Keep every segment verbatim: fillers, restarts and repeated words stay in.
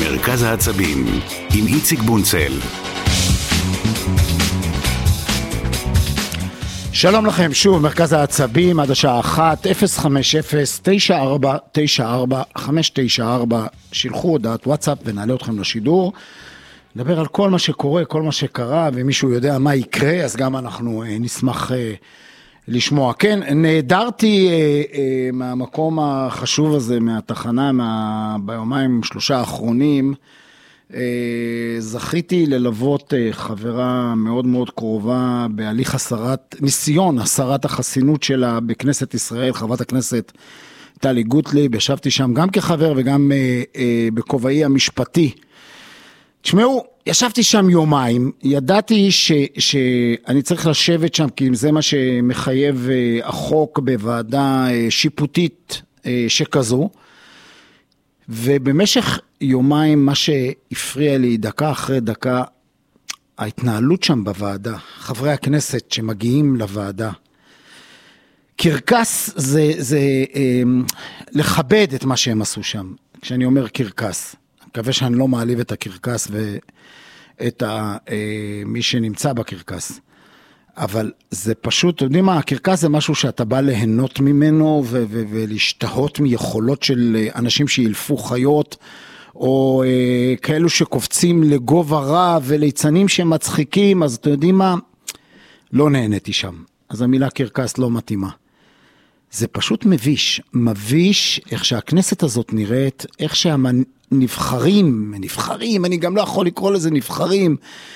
מרכז העצבים עם איציק בונצל. שלום לכם, שוב מרכז העצבים עד השעה אחת, אפס חמש אפס תשע ארבע תשע ארבע חמש תשע ארבע, שילחו הודעת וואטסאפ ונעלה אתכם לשידור. נדבר על כל מה שקורה, כל מה שקרה, ומישהו יודע מה יקרה, אז גם אנחנו אה, נשמח אה, לשמוע. כן, נהדרתי אה, אה, מהמקום החשוב הזה, מהתחנה, מה, ביומיים שלושה האחרונים, אה, זכיתי ללוות אה, חברה מאוד מאוד קרובה בהליך הסרת, ניסיון הסרת החסינות שלה בכנסת ישראל, חברת הכנסת טלי גוטליב. ישבתי שם גם כחבר וגם אה, אה, בכובעי המשפטי. תשמעו, ישבתי שם יומיים, ידעתי ש, שאני צריך לשבת שם, כי זה מה שמחייב החוק בוועדה שיפוטית שכזו, ובמשך יומיים מה שהפריע לי דקה אחרי דקה, ההתנהלות שם בוועדה, חברי הכנסת שמגיעים לוועדה, קרקס זה, זה אה, לכבד את מה שהם עשו שם, כשאני אומר קרקס. מקווה שאני לא מעליב את הקרקס ואת ה, אה, מי שנמצא בקרקס. אבל זה פשוט, אתם יודעים מה, הקרקס זה משהו שאתה בא ליהנות ממנו ו- ו- ולהשתהות מיכולות של אנשים שילפו חיות, או אה, כאלו שקופצים לגובה רע וליצנים שמצחיקים, אז אתם יודעים מה, לא נהניתי שם. אז המילה קרקס לא מתאימה. זה פשוט מביש, מביש איך שהכנסת הזאת נראית, איך שהנבחרים, נבחרים, אני גם לא יכול לקרוא לזה נבחרים,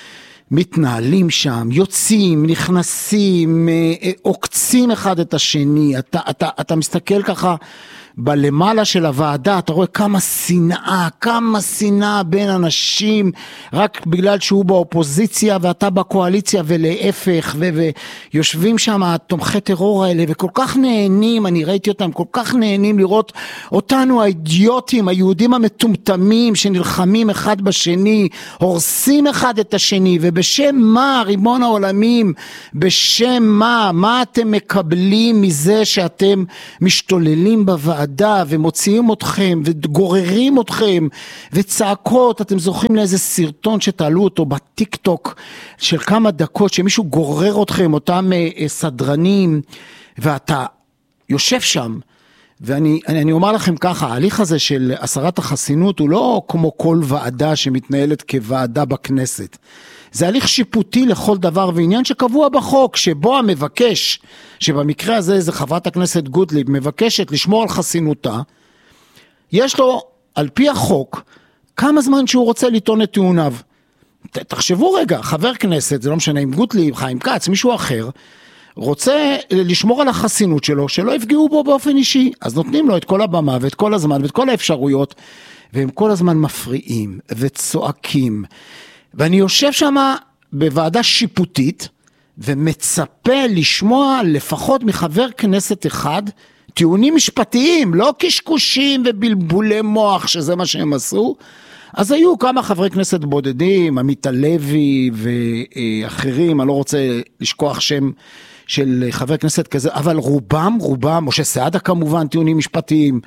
מתנהלים שם, יוצאים, נכנסים, עוקצים אחד את השני, אתה, אתה, אתה מסתכל ככה בלמעלה של הוועדה, אתה רואה כמה שנאה, כמה שנאה בין אנשים, רק בגלל שהוא באופוזיציה ואתה בקואליציה ולהפך, ו- ויושבים שם התומכי טרור האלה, וכל כך נהנים, אני ראיתי אותם, כל כך נהנים לראות אותנו האידיוטים, היהודים המטומטמים, שנלחמים אחד בשני, הורסים אחד את השני, ובשם מה, ריבון העולמים, בשם מה, מה אתם מקבלים מזה שאתם משתוללים בוועדה, ומוציאים אתכם וגוררים אתכם וצעקות? אתם זוכרים לאיזה סרטון שתעלו אותו בטיק טוק של כמה דקות שמישהו גורר אתכם, אותם סדרנים, ואתה יושב שם, ואני אני, אני אומר לכם ככה, ההליך הזה של הסרת החסינות הוא לא כמו כל ועדה שמתנהלת כוועדה בכנסת, זה הליך שיפוטי לכל דבר ועניין שקבוע בחוק, שבו המבקש, שבמקרה הזה זה חברת הכנסת גוטליב, מבקשת לשמור על חסינותה, יש לו על פי החוק כמה זמן שהוא רוצה לטעון את טיעוניו. תחשבו רגע, חבר כנסת, זה לא משנה אם גוטליב, חיים כץ, מישהו אחר, רוצה לשמור על החסינות שלו, שלא יפגעו בו באופן אישי, אז נותנים לו את כל הבמה ואת כל הזמן ואת כל האפשרויות, והם כל הזמן מפריעים וצועקים, ואני יושב שם בוועדה שיפוטית, ומצפה לשמוע לפחות מחבר כנסת אחד, טיעונים משפטיים, לא קשקושים ובלבולי מוח, שזה מה שהם עשו. אז היו כמה חברי כנסת בודדים, עמית הלוי ואחרים, אני לא רוצה לשכוח שם של חבר כנסת כזה, אבל רובם, רובם, משה סעדה כמובן, טיעונים משפטיים,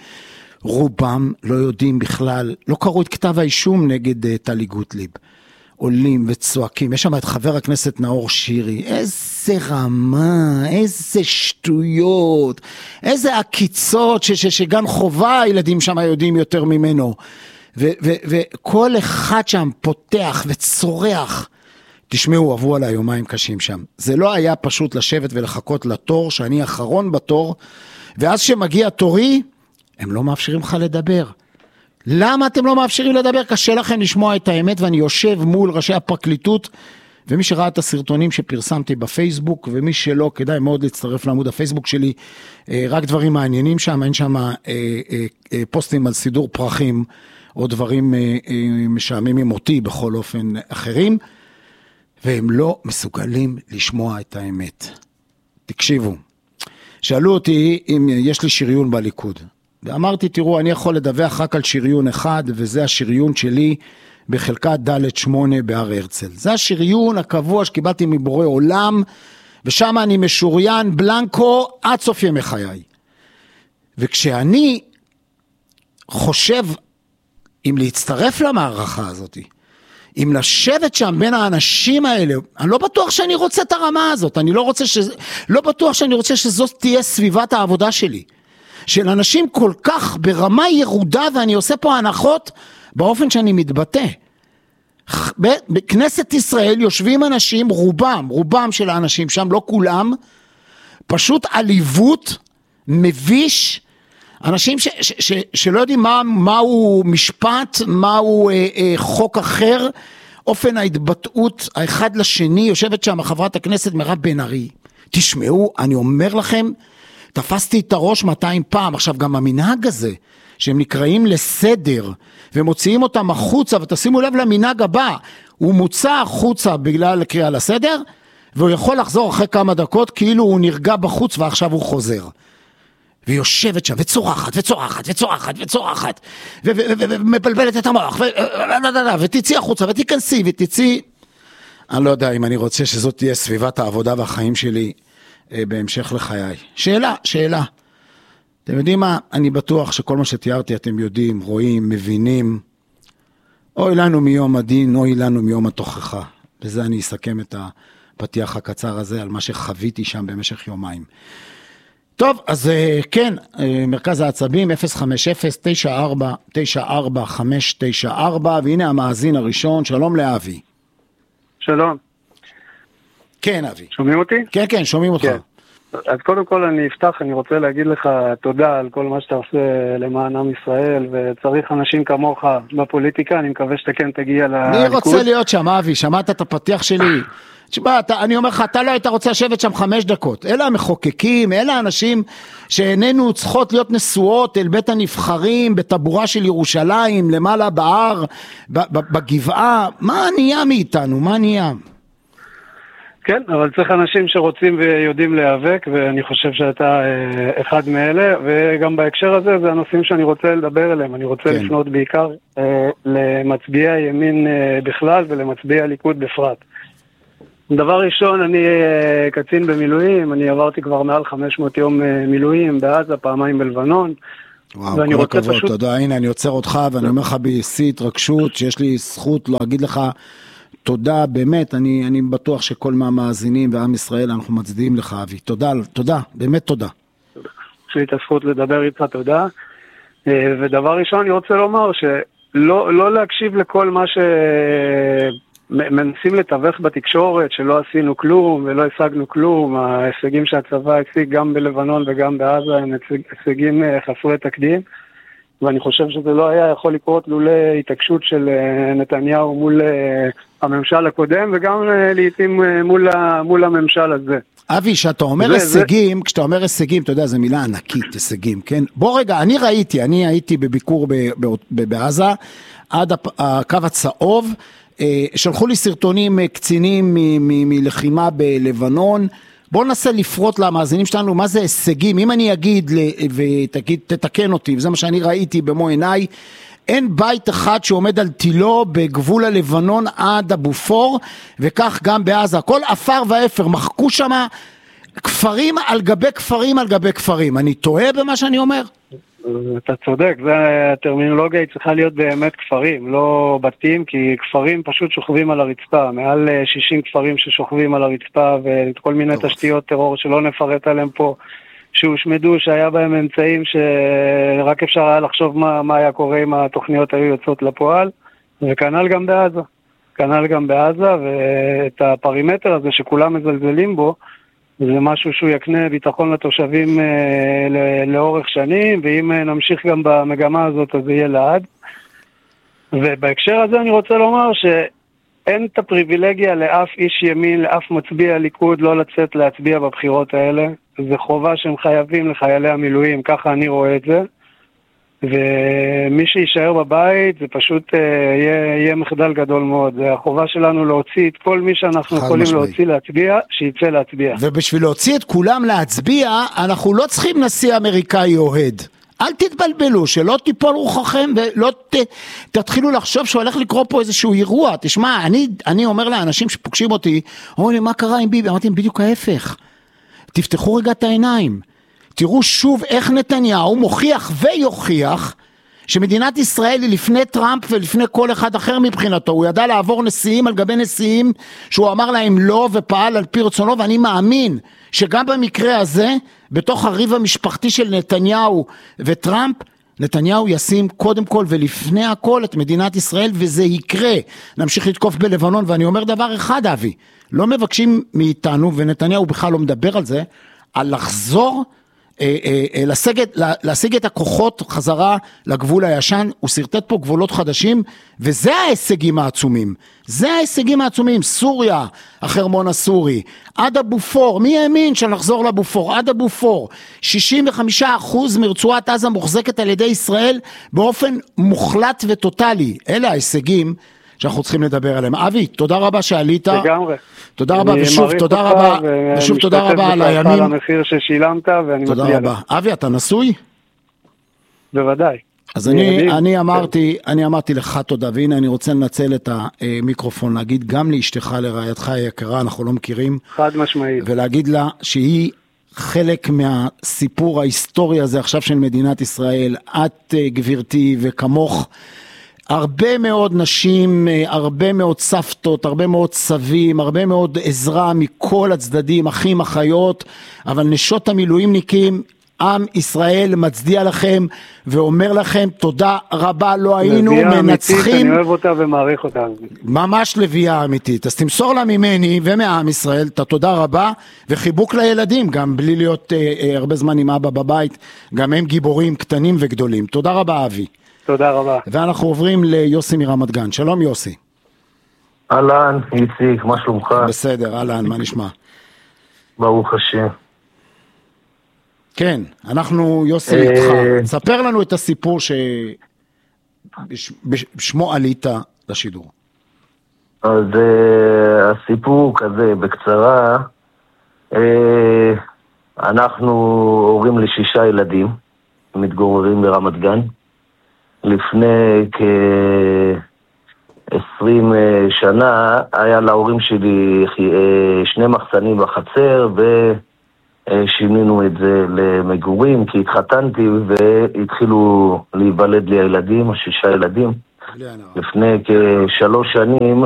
רובם לא יודעים בכלל, לא קראו את כתב האישום נגד טלי גוטליב. עולים וצועקים, יש שם את חבר הכנסת נאור שירי, איזה רמה, איזה שטויות, איזה עקיצות, ש- ש- שגם חובה הילדים שם יודעים יותר ממנו, ו- ו- וכל אחד שם פותח וצורח. תשמעו, עברו עליי יומיים קשים שם, זה לא היה פשוט לשבת ולחכות לתור, שאני אחרון בתור, ואז שמגיע תורי, הם לא מאפשרים לך לדבר. למה אתם לא מאפשרים לדבר? קשה לכם לשמוע את האמת, ואני יושב מול ראשי הפרקליטות, ומי שראה את הסרטונים שפרסמתי בפייסבוק, ומי שלא, כדאי מאוד להצטרף לעמוד הפייסבוק שלי, רק דברים מעניינים שם, אין שם פוסטים על סידור פרחים, או דברים משעממים אותי בכל אופן אחרים, והם לא מסוגלים לשמוע את האמת. תקשיבו, שאלו אותי אם יש לי שריון בליכוד, ואמרתי, תראו, אני יכול לדווח רק על שריון אחד, וזה השריון שלי בחלקת ד' שמונה בהר הרצל. זה השריון הקבוע שקיבלתי מבורא עולם, ושם אני משוריין בלנקו עד סוף ימי חיי. וכשאני חושב אם להצטרף למערכה הזאת, אם לשבת שם בין האנשים האלה, אני לא בטוח שאני רוצה את הרמה הזאת, אני לא רוצה ש... לא בטוח שאני רוצה שזאת תהיה סביבת העבודה שלי, של אנשים כל כך ברמה ירודה, ואני עושה פה הנחות באופן שאני מתבטא. בכנסת ישראל יושבים אנשים, רובם, רובם של האנשים שם, לא כולם, פשוט עליבות, מביש, אנשים ש, ש, ש, שלא יודעים מה, מהו משפט, מהו אה, אה, חוק אחר, אופן ההתבטאות האחד לשני. יושבת שם חברת הכנסת מירב בן ארי, תשמעו, אני אומר לכם, תפסתי את הראש מאתיים פעם. עכשיו גם המנהג הזה, שהם נקראים לסדר, ומוציאים אותם החוצה, ותשימו לב למנהג הבא, הוא מוצא החוצה בגלל קריאה לסדר, והוא יכול לחזור אחרי כמה דקות, כאילו הוא נרגע בחוץ ועכשיו הוא חוזר. ויושבת שם, וצורחת, וצורחת, וצורחת, וצורחת, ומבלבלת את המוח, ותצאי החוצה, ותיכנסי, ותצאי. אני לא יודע אם אני רוצה שזאת תהיה סביבת העבודה והחיים שלי, בהמשך לחיי. שאלה, שאלה. אתם יודעים מה? אני בטוח שכל מה שתיארתי אתם יודעים, רואים, מבינים. אוי לנו מיום הדין, אוי לנו מיום התוכחה. בזה אני אסכם את הפתיח הקצר הזה, על מה שחוויתי שם במשך יומיים. טוב, אז כן, מרכז העצבים, אפס חמש אפס תשע ארבע תשע ארבע חמש תשע ארבע, והנה המאזין הראשון, שלום לאבי. שלום. כן, אבי. שומעים אותי? כן, כן, שומעים אותך. כן. אז קודם כל אני אפתח, אני רוצה להגיד לך תודה על כל מה שאתה עושה למען עם ישראל, וצריך אנשים כמוך בפוליטיקה, אני מקווה שאתה כן תגיע לליכוד. אני רוצה להיות שם, אבי, שמעת את הפתיח שלי? תשמע, אני אומר לך, אתה לא היית רוצה לשבת שם חמש דקות. אלה המחוקקים, אלה האנשים שאיננו צריכות להיות נשואות אל בית הנבחרים, בטבורה של ירושלים, למעלה בהר, בגבעה. מה נהיה מאיתנו? מה נהיה? כן, אבל צריך אנשים שרוצים ויודעים להיאבק, ואני חושב שאתה אה, אחד מאלה, וגם בהקשר הזה זה הנושאים שאני רוצה לדבר אליהם. אני רוצה כן. לפנות בעיקר אה, למצביעי הימין אה, בכלל ולמצביעי הליכוד בפרט. דבר ראשון, אני אה, קצין במילואים, אני עברתי כבר מעל חמש מאות יום אה, מילואים בעזה, פעמיים בלבנון. וואו, כל הכבוד, פשוט... תודה, הנה אני עוצר אותך ואני אומר לך בשיא התרגשות שיש לי זכות להגיד לך תודה, באמת, אני, אני בטוח שכל מהמאזינים ועם ישראל אנחנו מצדיעים לך, אבי. תודה, תודה, באמת תודה. יש לי את הזכות לדבר איתך, תודה. ודבר ראשון, אני רוצה לומר שלא לא להקשיב לכל מה שמנסים לתווך בתקשורת, שלא עשינו כלום ולא השגנו כלום. ההישגים שהצבא השיג גם בלבנון וגם בעזה הם הישגים חסרי תקדים. ואני חושב שזה לא היה יכול לקרות לולא התעקשות של נתניהו מול הממשל הקודם, וגם לעתים מול, מול הממשל הזה. אבי, שאתה אומר זה, הישגים, זה... כשאתה אומר הישגים, אתה יודע, זו מילה ענקית, הישגים, כן? בוא רגע, אני ראיתי, אני הייתי בביקור ב, ב, ב, בעזה, עד הקו הצהוב, שלחו לי סרטונים קצינים מלחימה בלבנון, בואו ננסה לפרוט למאזינים שלנו מה זה הישגים. אם אני אגיד ותגיד, תתקן אותי, וזה מה שאני ראיתי במו עיניי, אין בית אחד שעומד על תילו בגבול הלבנון עד הבופור, וכך גם בעזה. כל אפר ואפר, מחקו שם כפרים על גבי כפרים על גבי כפרים. אני טועה במה שאני אומר? אתה צודק, הטרמינולוגיה היא צריכה להיות באמת כפרים, לא בתים, כי כפרים פשוט שוכבים על הרצפה, מעל שישים כפרים ששוכבים על הרצפה, וכל מיני תשתיות טרור שלא נפרט עליהם פה, שהושמדו, שהיה בהם אמצעים שרק אפשר היה לחשוב מה, מה היה קורה אם התוכניות היו יוצאות לפועל, וכנ"ל גם בעזה, כנ"ל גם בעזה, ואת הפרימטר הזה שכולם מזלזלים בו, זה משהו שהוא יקנה ביטחון לתושבים אה, לאורך שנים, ואם אה, נמשיך גם במגמה הזאת, אז זה יהיה לעד. ובהקשר הזה אני רוצה לומר שאין את הפריבילגיה לאף איש ימין, לאף מצביע ליכוד לא לצאת להצביע בבחירות האלה. זה חובה שהם חייבים לחיילי המילואים, ככה אני רואה את זה. ומי שישאר בבית זה פשוט אה, יהיה, יהיה מחדל גדול מאוד. זה החובה שלנו להוציא את כל מי שאנחנו יכולים משמעי. להוציא להצביע, שיצא להצביע. ובשביל להוציא את כולם להצביע, אנחנו לא צריכים נשיא אמריקאי אוהד. אל תתבלבלו, שלא תיפול רוחכם ולא ת, תתחילו לחשוב שהולך לקרוא פה איזשהו אירוע. תשמע, אני, אני אומר לאנשים שפוגשים אותי, אומרים לי, מה קרה עם ביבי? אמרתי, בדיוק ההפך. תפתחו רגע את העיניים. תראו שוב איך נתניהו מוכיח ויוכיח שמדינת ישראל היא לפני טראמפ ולפני כל אחד אחר מבחינתו, הוא ידע לעבור נשיאים על גבי נשיאים שהוא אמר להם לא ופעל על פי רצונו, ואני מאמין שגם במקרה הזה, בתוך הריב המשפחתי של נתניהו וטראמפ, נתניהו ישים קודם כל ולפני הכל את מדינת ישראל, וזה יקרה. נמשיך לתקוף בלבנון, ואני אומר דבר אחד, אבי, לא מבקשים מאיתנו, ונתניהו בכלל לא מדבר על זה, על לחזור, אה, אה, להשיג, להשיג את הכוחות חזרה לגבול הישן, הוא סרטט פה גבולות חדשים, וזה ההישגים העצומים, זה ההישגים העצומים, סוריה, החרמון הסורי, עד הבופור, מי האמין שנחזור לבופור, עד הבופור, שישים וחמישה אחוז מרצועת עזה מוחזקת על ידי ישראל, באופן מוחלט וטוטלי, אלה ההישגים, שאנחנו צריכים לדבר עליהם. אבי, תודה רבה שעלית. לגמרי. תודה רבה, ושוב תודה רבה, ושוב תודה רבה על הימים. על המחיר ששילמת, ואני מצביע. תודה רבה. אבי, אתה נשוי? בוודאי. אז אני, אני אמרתי, אני אמרתי לך תודה, והנה אני רוצה לנצל את המיקרופון, להגיד גם לאשתך, לרעייתך היקרה, אנחנו לא מכירים. חד משמעית. ולהגיד לה שהיא חלק מהסיפור ההיסטורי הזה עכשיו של מדינת ישראל, את גברתי וכמוך, הרבה מאוד נשים, הרבה מאוד סבתות, הרבה מאוד סבים, הרבה מאוד עזרה מכל הצדדים, אחים, אחיות, אבל נשות המילואימניקים, עם ישראל מצדיע לכם ואומר לכם תודה רבה, לא היינו מנצחים. אני אוהב אותה ומעריך אותה. ממש לביאה אמיתית. אז תמסור לה ממני ומעם ישראל את התודה רבה, וחיבוק לילדים, גם בלי להיות אה, אה, הרבה זמן עם אבא בבית, גם הם גיבורים קטנים וגדולים. תודה רבה אבי. תודה רבה. ואנחנו עוברים ליוסי מרמת גן. שלום יוסי. אהלן, איציק, מה שלומך? בסדר, אהלן, מה נשמע? ברוך השם. כן, אנחנו יוסי איתך. ספר לנו את הסיפור שבשמו עלית לשידור. אז הסיפור כזה, בקצרה, אנחנו הורים לשישה ילדים, מתגוררים ברמת גן. לפני כ-עשרים שנה היה להורים שלי שני מחסנים בחצר, ושינינו את זה למגורים, כי התחתנתי והתחילו להיוולד לי הילדים, השישה ילדים. לפני כשלוש שנים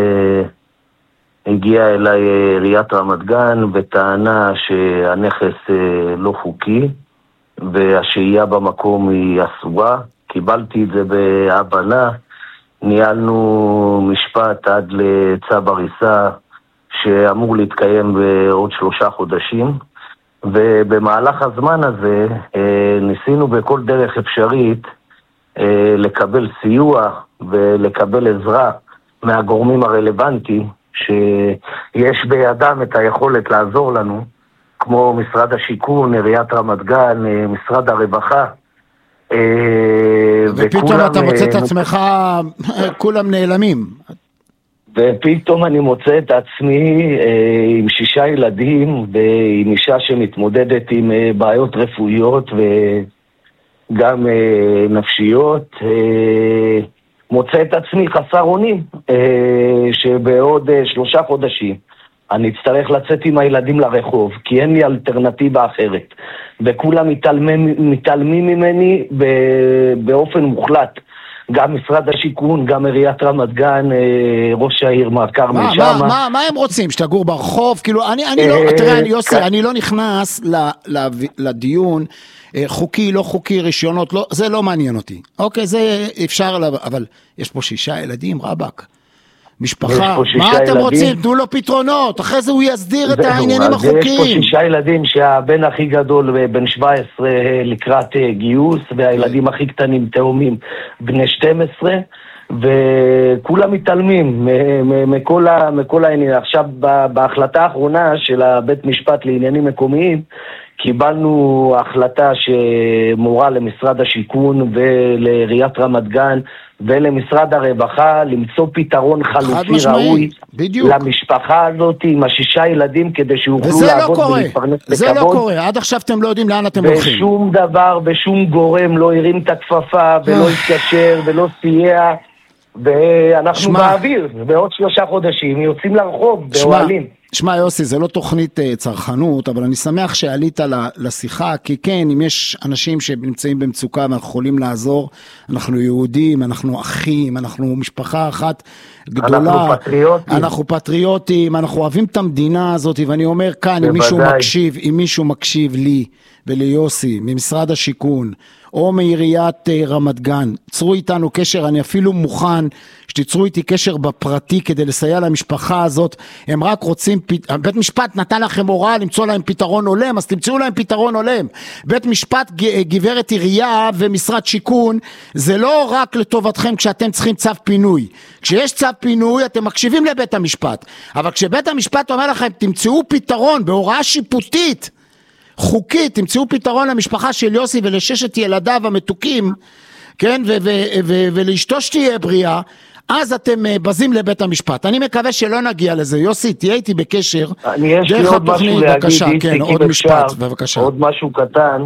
הגיעה אליי עיריית רמת גן וטענה שהנכס לא חוקי, והשהייה במקום היא אסורה. קיבלתי את זה בהבנה, ניהלנו משפט עד לצו הריסה שאמור להתקיים בעוד שלושה חודשים, ובמהלך הזמן הזה ניסינו בכל דרך אפשרית לקבל סיוע ולקבל עזרה מהגורמים הרלוונטיים שיש בידם את היכולת לעזור לנו, כמו משרד השיכון, עיריית רמת גן, משרד הרווחה, ופתאום אתה מוצא את עצמך, כולם נעלמים. ופתאום אני מוצא את עצמי עם שישה ילדים ועם אישה שמתמודדת עם בעיות רפואיות וגם נפשיות. מוצא את עצמי חסר אונים, שבעוד שלושה חודשים אני אצטרך לצאת עם הילדים לרחוב, כי אין לי אלטרנטיבה אחרת. וכולם מתעלמים, מתעלמים ממני באופן מוחלט. גם משרד השיכון, גם עיריית רמת גן, ראש העיר מר כרמל שמה. מה, מה, מה הם רוצים? שתגור ברחוב? כאילו, אני, אני לא, תראה, אני, יוסי, אני לא נכנס לדיון, חוקי, לא חוקי, רישיונות, לא, זה לא מעניין אותי. אוקיי, זה אפשר, אבל יש פה שישה ילדים, רבק. משפחה, מה אתם ילדים? רוצים? תנו לו פתרונות, אחרי זה הוא יסדיר את העניינים החוקיים. יש פה שישה ילדים שהבן הכי גדול בן שבע עשרה לקראת גיוס, והילדים הכי קטנים תאומים בני שתים עשרה, וכולם מתעלמים מכל, מכל העניינים. עכשיו, בהחלטה האחרונה של הבית משפט לעניינים מקומיים, קיבלנו החלטה שמורה למשרד השיכון ולעיריית רמת גן ולמשרד הרווחה למצוא פתרון חלופי ראוי בדיוק. למשפחה הזאת עם השישה ילדים כדי שיוכלו לעבוד לא ולהתפרנס בכבוד. זה לא קורה, עד עכשיו אתם לא יודעים לאן אתם הולכים. ושום דבר, בשום גורם לא הרים את הכפפה ולא התקשר ולא סייע, ואנחנו באוויר, בעוד שלושה חודשים יוצאים לרחוב באוהלים. שמע יוסי, זה לא תוכנית צרכנות, אבל אני שמח שעלית לשיחה, כי כן, אם יש אנשים שנמצאים במצוקה ואנחנו יכולים לעזור, אנחנו יהודים, אנחנו אחים, אנחנו משפחה אחת גדולה. אנחנו פטריוטים. אנחנו פטריוטים, אנחנו אוהבים את המדינה הזאת, ואני אומר כאן, אם מישהו מקשיב, אם מישהו מקשיב לי וליוסי, ממשרד השיכון, או מעיריית רמת גן, צרו איתנו קשר, אני אפילו מוכן שתיצרו איתי קשר בפרטי כדי לסייע למשפחה הזאת, הם רק רוצים, בית משפט נתן לכם הוראה למצוא להם פתרון הולם, אז תמצאו להם פתרון הולם, בית משפט גברת עירייה ומשרד שיכון, זה לא רק לטובתכם כשאתם צריכים צו פינוי, כשיש צו פינוי אתם מקשיבים לבית המשפט, אבל כשבית המשפט אומר לכם תמצאו פתרון בהוראה שיפוטית, חוקית, תמצאו פתרון למשפחה של יוסי ולששת ילדיו המתוקים, כן, ו- ו- ו- ולאשתו שתהיה בריאה, אז אתם בזים לבית המשפט. אני מקווה שלא נגיע לזה. יוסי, תהיה איתי בקשר. אני יש לי עוד משהו להגיד, כן, עוד משפט, בבקשה. עוד משהו קטן.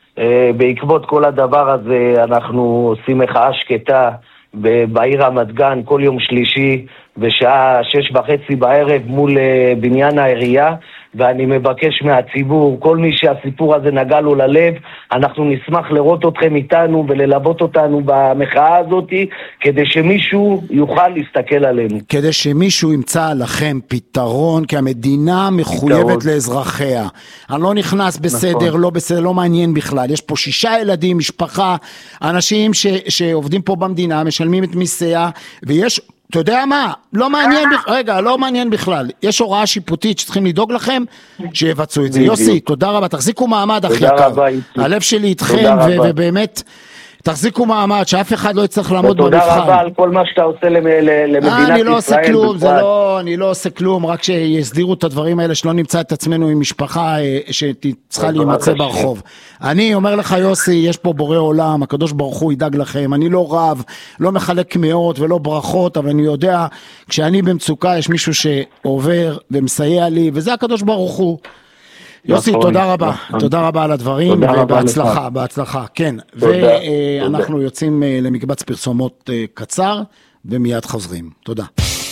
בעקבות כל הדבר הזה, אנחנו עושים מחאה שקטה בעיר רמת גן כל יום שלישי, בשעה שש וחצי בערב מול בניין העירייה, ואני מבקש מהציבור, כל מי שהסיפור הזה נגע לו ללב, אנחנו נשמח לראות אתכם איתנו וללוות אותנו במחאה הזאת, כדי שמישהו יוכל להסתכל עלינו. כדי שמישהו ימצא לכם פתרון, כי המדינה מחויבת פתרון. לאזרחיה. אני לא נכנס בסדר, נכון. לא בסדר, לא מעניין בכלל. יש פה שישה ילדים, משפחה, אנשים ש, שעובדים פה במדינה, משלמים את מיסיה, ויש... אתה יודע מה? לא מעניין, רגע, לא מעניין בכלל. יש הוראה שיפוטית שצריכים לדאוג לכם, שיבצעו את זה. יוסי, תודה רבה, תחזיקו מעמד אחי יקר. הלב שלי איתכם, ובאמת, תחזיקו מעמד, שאף אחד לא יצטרך לעמוד במבחן. תודה רבה על כל מה שאתה עושה למדינת ישראל. אני לא עושה כלום, זה לא, אני לא עושה כלום, רק שיסדירו את הדברים האלה, שלא נמצא את עצמנו עם משפחה שצריכה להימצא ברחוב. אני אומר לך יוסי, יש פה בורא עולם, הקדוש ברוך הוא ידאג לכם, אני לא רב, לא מחלק קמעות ולא ברכות, אבל אני יודע, כשאני במצוקה יש מישהו שעובר ומסייע לי, וזה הקדוש ברוך הוא. יוסי, תודה רבה, תודה רבה על הדברים, ובהצלחה, בהצלחה, כן, ואנחנו יוצאים למקבץ פרסומות קצר, ומיד חוזרים, תודה.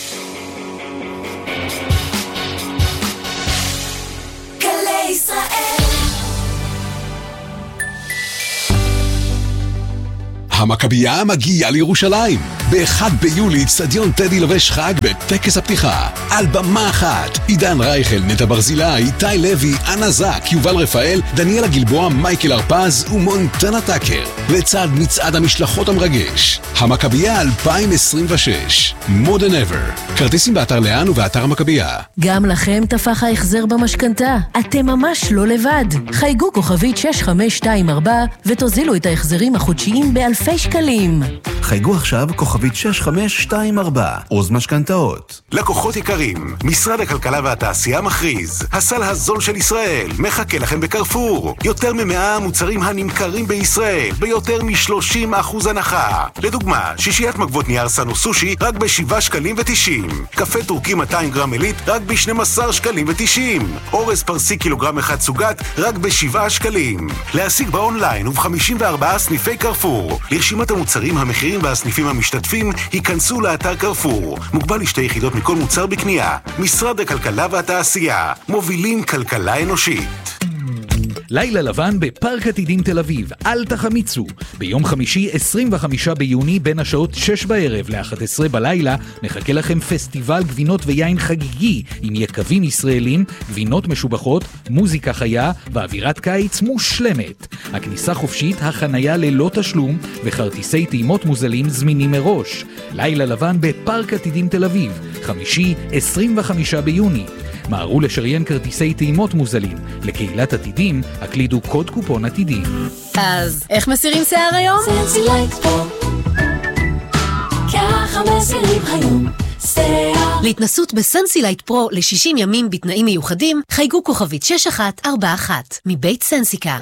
המכבייה מגיעה לירושלים. ב-אחד ביולי אצטדיון טדי לובש חג בטקס הפתיחה. על במה אחת, עידן רייכל, נטע ברזילה, איתי לוי, אנה זק, יובל רפאל, דניאלה גלבוע, מייקל ארפז ומונטנה טאקר. לצד מצעד המשלחות המרגש. המכבייה אלפיים עשרים ושש. More than ever. כרטיסים באתר לאן ובאתר המכבייה. גם לכם תפח ההחזר במשכנתה. אתם ממש לא לבד. חייגו כוכבית שש חמש שתיים ארבע ותוזילו את ההחזרים החודשיים באלפי שקלים. חייגו עכשיו כוכבית שש חמש שתיים ארבע, עוז משכנתאות. לקוחות יקרים, משרד הכלכלה והתעשייה מכריז, הסל הזול של ישראל מחכה לכם בקרפור. יותר ממאה מוצרים הנמכרים בישראל, ביותר מ-שלושים אחוז הנחה. לדוגמה, שישיית מגבות נייר סנו סושי רק ב-שבעה שקלים ותשעים. קפה טורקי מאתיים גרם עילית רק ב-שנים עשר שקלים ותשעים. אורז פרסי קילוגרם אחד סוגת רק ב-שבעה שקלים. להשיג באונליין וב-חמישים וארבעה סניפי קרפור. לרשימת המוצרים, המחירים והסניפים המשתתפים ייכנסו לאתר קרפור. מוגבל לשתי יחידות מכל מוצר בקנייה. משרד הכלכלה והתעשייה. מובילים כלכלה אנושית. לילה לבן בפארק עתידים תל אביב, אל תחמיצו. ביום חמישי עשרים וחמישה ביוני בין השעות שש בערב ל-אחת עשרה בלילה מחכה לכם פסטיבל גבינות ויין חגיגי עם יקבים ישראלים, גבינות משובחות, מוזיקה חיה ואווירת קיץ מושלמת. הכניסה חופשית, החנייה ללא תשלום וכרטיסי טעימות מוזלים זמינים מראש. לילה לבן בפארק עתידים תל אביב, חמישי עשרים וחמישה ביוני. מהרו לשריין כרטיסי טעימות מוזלים. לקהילת עתידים, הקלידו קוד קופון עתידים. אז איך מסירים שיער היום? סנסילייט פרו. ככה מסירים היום שיער. להתנסות בסנסילייט פרו ל-שישים ימים בתנאים מיוחדים, חייגו כוכבית שש אחת ארבע אחת מבית סנסיקה.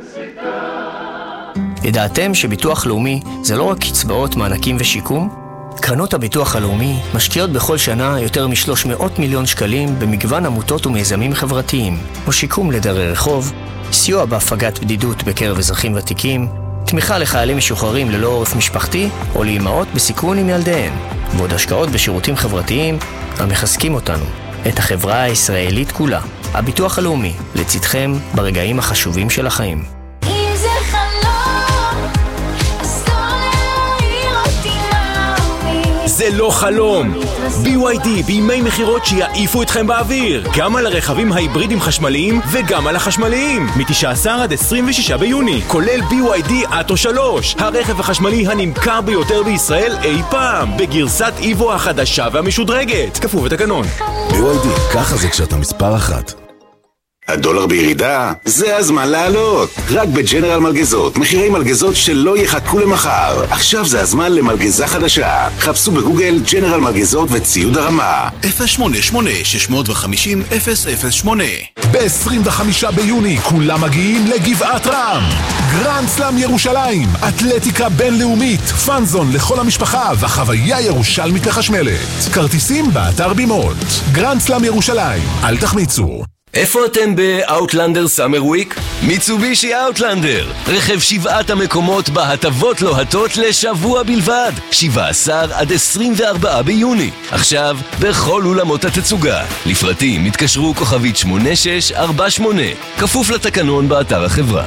ידעתם שביטוח לאומי זה לא רק קצבאות, מענקים ושיקום? קרנות הביטוח הלאומי משקיעות בכל שנה יותר מ-שלוש מאות מיליון שקלים במגוון עמותות ומיזמים חברתיים, כמו שיקום לדרי רחוב, סיוע בהפגת בדידות בקרב אזרחים ותיקים, תמיכה לחיילים משוחררים ללא עורף משפחתי או לאימהות בסיכון עם ילדיהן, ועוד השקעות בשירותים חברתיים המחזקים אותנו. את החברה הישראלית כולה. הביטוח הלאומי, לצדכם ברגעים החשובים של החיים. אם זה חלום, אז לא להעיר אותי מאמין. זה לא חלום! בי וואי די בימי מחירות שיעיפו אתכם באוויר, גם על הרכבים ההיברידים חשמליים וגם על החשמליים, מ-תשעה עשר עד עשרים ושישה ביוני, כולל בי וואי די אטו שלוש, הרכב החשמלי הנמכר ביותר בישראל אי פעם, בגרסת איבו החדשה והמשודרגת, כפוף לתקנון. בי וואי די, ככה זה כשאתה מספר אחת. הדולר בירידה? זה הזמן לעלות. רק בג'נרל מלגזות, מחירי מלגזות שלא יחכו למחר. עכשיו זה הזמן למלגזה חדשה. חפשו בגוגל ג'נרל מלגזות וציוד הרמה. אפס שמונה שמונה שש חמש אפס אפס אפס שמונה. ב-עשרים וחמישה ביוני כולם מגיעים לגבעת רם. גרנד סלאם ירושלים, אתלטיקה בינלאומית, פאנזון לכל המשפחה והחוויה ירושלמית לחשמלת. כרטיסים באתר בימות. גרנד סלאם ירושלים, אל תחמיצו. איפה אתם באוטלנדר סאמר וויק? מיצובישי אוטלנדר, רכב שבעת המקומות בהטבות לוהטות לשבוע בלבד, שבעה עשר עד עשרים וארבעה ביוני. עכשיו בכל אולמות התצוגה. לפרטים התקשרו כוכבית שמונה שש ארבע שמונה, כפוף לתקנון באתר החברה.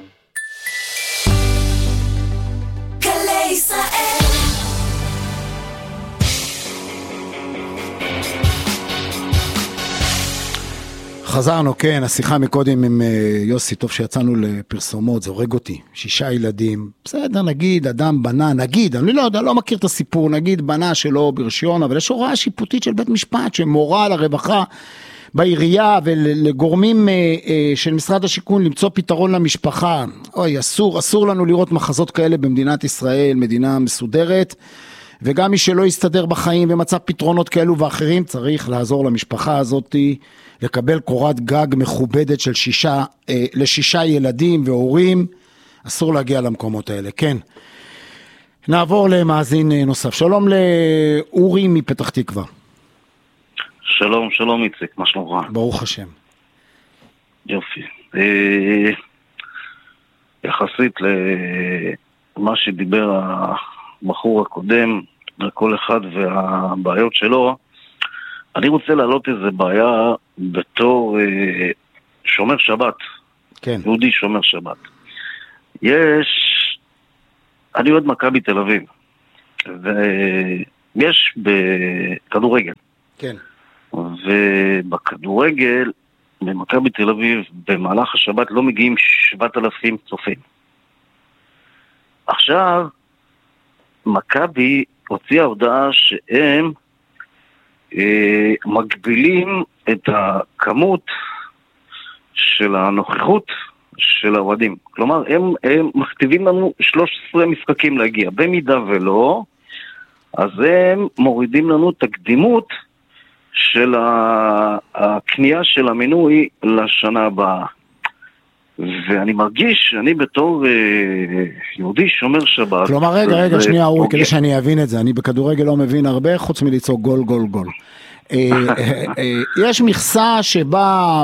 גלי ישראל. חזרנו, כן, השיחה מקודם עם יוסי, טוב שיצאנו לפרסומות, זה הורג אותי, שישה ילדים, בסדר, נגיד, אדם בנה, נגיד, אני לא יודע, לא מכיר את הסיפור, נגיד, בנה שלא ברשיון, אבל יש הוראה שיפוטית של בית משפט, שמורה לרווחה בעירייה, ולגורמים של משרד השיכון, למצוא פתרון למשפחה, אוי, אסור, אסור לנו לראות מחזות כאלה במדינת ישראל, מדינה מסודרת, וגם מי שלא יסתדר בחיים ומצא פתרונות כאלו ואחרים, צריך לעזור למשפחה הזאת, לקבל קורת גג מכובדת של שישה, אה, לשישה ילדים והורים, אסור להגיע למקומות האלה, כן. נעבור למאזין נוסף, שלום לאורי מפתח תקווה. שלום, שלום איציק, מה שלומך? ברוך השם. יופי. אה, יחסית למה שדיבר הבחור הקודם, לכל אחד והבעיות שלו, אני רוצה להעלות איזה בעיה בתור אה, שומר שבת. כן. יהודי שומר שבת. יש, אני אוהד מכבי תל אביב, ויש בכדורגל. כן. ובכדורגל, במכבי תל אביב, במהלך השבת לא מגיעים שבעת אלפים צופים. עכשיו, מכבי הוציאה הודעה שהם מגבילים את הכמות של הנוכחות של האוהדים. כלומר, הם, הם מכתיבים לנו שלושה עשר משחקים להגיע. במידה ולא, אז הם מורידים לנו את הקדימות של הקנייה של המנוי לשנה הבאה. ואני מרגיש שאני בתור יהודי שומר שבת. כלומר, רגע, רגע, שנייה, אורי, כדי שאני אבין את זה. אני בכדורגל לא מבין הרבה, חוץ מליצור גול, גול, גול. יש מכסה שבה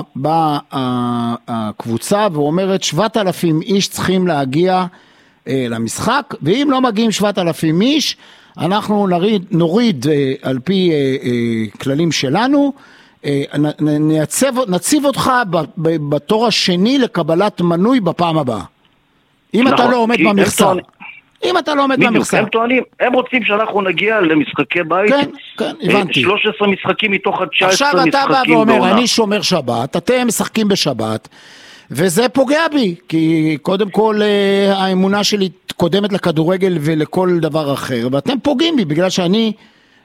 הקבוצה ואומרת שבעת אלפים איש צריכים להגיע למשחק, ואם לא מגיעים שבעת אלפים איש, אנחנו נוריד, נוריד על פי כללים שלנו, נציב, נציב אותך בתור השני לקבלת מנוי בפעם הבאה. אם אתה לא עומד במכסה. אם אתה לא עומד במכסה. הם טוענים, הם רוצים שאנחנו נגיע למשחקי בית. כן, כן, הבנתי. שלוש עשרה משחקים מתוך ה-תשע עשרה משחקים בעונה. עכשיו אתה בא ואומר, אני שומר שבת, אתם משחקים בשבת, וזה פוגע בי, כי קודם כל האמונה שלי קודמת לכדורגל ולכל דבר אחר, ואתם פוגעים בי בגלל שאני,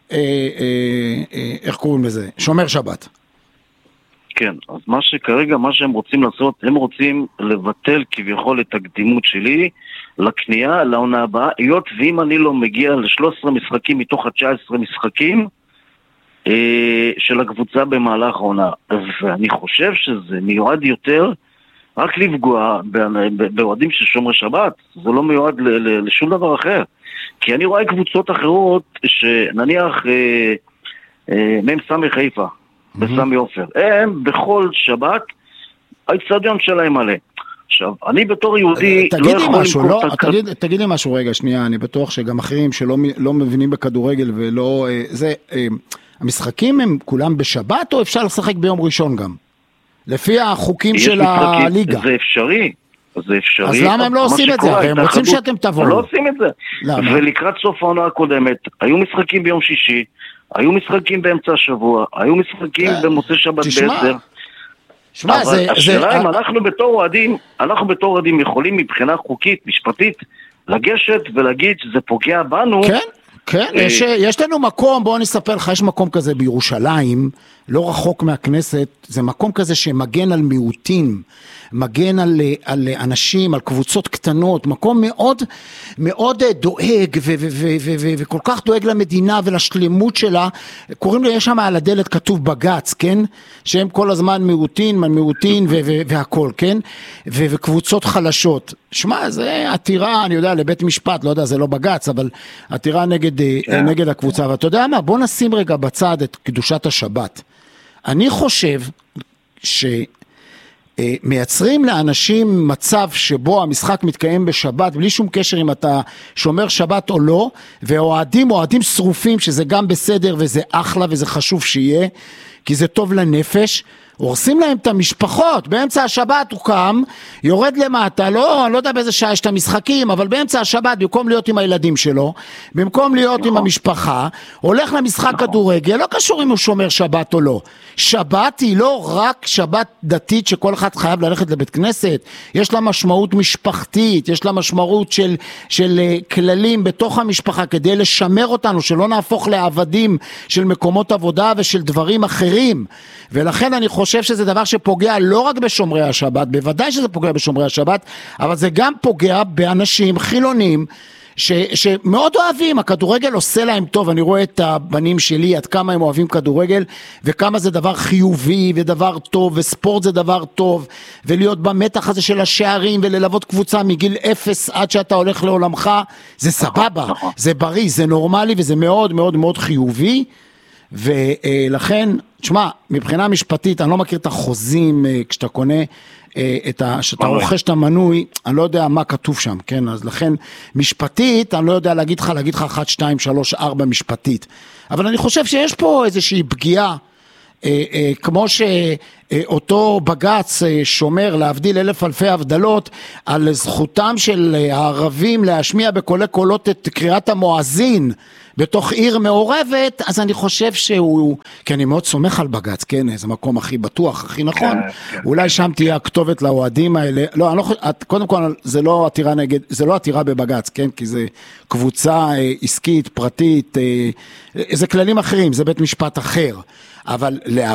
איך קוראים לזה? שומר שבת. כן, אז מה שכרגע, מה שהם רוצים לעשות, הם רוצים לבטל כביכול את הקדימות שלי לקנייה, לעונה הבאה, היות ואם אני לא מגיע ל-שלושה עשר משחקים מתוך ה-תשע עשרה משחקים אה, של הקבוצה במהלך העונה. ואני חושב שזה מיועד יותר רק לפגוע באוהדים של שומרי שבת, זה לא מיועד ל- ל- לשום דבר אחר. כי אני רואה קבוצות אחרות שנניח אה, אה, מם סמי חיפה, בסמי אופר, הם בכל שבת האצטדיון שלהם מלא. עכשיו, אני בתור יהודי לא יכול למכור את הכרטיס. תגיד לי משהו רגע, שנייה, אני בטוח שגם אחרים שלא לא מבינים בכדורגל ולא, זה, המשחקים הם כולם בשבת, או אפשר לשחק ביום ראשון גם? לפי החוקים של משחקים, הליגה. זה אפשרי. זה אפשרי. אז למה הם לא עושים את זה? הם רוצים שאתם תבואו. לא עושים את זה. למה? ולקראת סוף העונה הקודמת, היו משחקים ביום שישי, היו משחקים באמצע השבוע, היו משחקים במוצאי שבת בעשר. שמע, אבל זה... השאלה אם אנחנו בתור אוהדים, אנחנו בתור אוהדים יכולים מבחינה חוקית, משפטית, לגשת ולהגיד שזה פוגע בנו. כן, כן, יש, יש לנו מקום, בואו נספר לך, יש מקום כזה בירושלים, לא רחוק מהכנסת, זה מקום כזה שמגן על מיעוטים, מגן על, על אנשים, על קבוצות קטנות, מקום מאוד, מאוד דואג ו- ו- ו- ו- ו- וכל כך דואג למדינה ולשלמות שלה. קוראים לי, יש שם על הדלת כתוב בגץ, כן? שהם כל הזמן מיעוטין, מיעוטין ו- ו- והכל, כן? ו- וקבוצות חלשות. שמע, זה עתירה, אני יודע, לבית משפט, לא יודע, זה לא בגץ, אבל עתירה נגד, yeah. נגד הקבוצה. ואתה יודע מה? בוא נשים רגע בצד את קדושת השבת. אני חושב ש... מייצרים לאנשים מצב שבו המשחק מתקיים בשבת, בלי שום קשר אם אתה שומר שבת או לא, ואוהדים, אוהדים שרופים, שזה גם בסדר וזה אחלה וזה חשוב שיהיה, כי זה טוב לנפש, הורסים להם את המשפחות, באמצע השבת הוא קם, יורד למטה, לא, אני לא יודע באיזה שעה יש את המשחקים, אבל באמצע השבת, במקום להיות עם הילדים שלו, במקום להיות עם המשפחה, הולך למשחק כדורגל, לא קשור אם הוא שומר שבת או לא. שבת היא לא רק שבת דתית שכל אחד חייב ללכת לבית כנסת, יש לה משמעות משפחתית, יש לה משמעות של, של כללים בתוך המשפחה, כדי לשמר אותנו, שלא נהפוך לעבדים של מקומות עבודה ושל דברים אחרים. ולכן אני חושב שזה דבר שפוגע לא רק בשומרי השבת, בוודאי שזה פוגע בשומרי השבת, אבל זה גם פוגע באנשים חילונים, ש, שמאוד אוהבים, הכדורגל עושה להם טוב, אני רואה את הבנים שלי, עד כמה הם אוהבים כדורגל, וכמה זה דבר חיובי, ודבר טוב, וספורט זה דבר טוב, ולהיות במתח הזה של השערים, וללוות קבוצה מגיל אפס, עד שאתה הולך לעולמך, זה סבבה, זה בריא, זה נורמלי, וזה מאוד מאוד מאוד חיובי, ולכן, תשמע, מבחינה משפטית, אני לא מכיר את החוזים, כשאתה קונה, את ה, שאתה רוכש את המנוי, אני לא יודע מה כתוב שם, כן? אז לכן, משפטית, אני לא יודע להגיד לך, להגיד לך אחת, שתיים, שלוש, ארבע משפטית. אבל אני חושב שיש פה איזושהי פגיעה, אה, אה, כמו שאותו בגץ אה, שומר להבדיל אלף אלפי הבדלות, על זכותם של הערבים להשמיע בקולי קולות את קריאת המואזין, בתוך עיר מעורבת, אז אני חושב שהוא, כי אני מאוד סומך על בגץ, כן, זה מקום הכי בטוח, הכי נכון, אולי שם תהיה הכתובת לאוהדים האלה, לא, אני לא, קודם כל, זה לא עתירה נגד, זה לא עתירה בבגץ, כן, כי זה קבוצה עסקית, פרטית, זה כללים אחרים, זה בית משפט אחר, אבל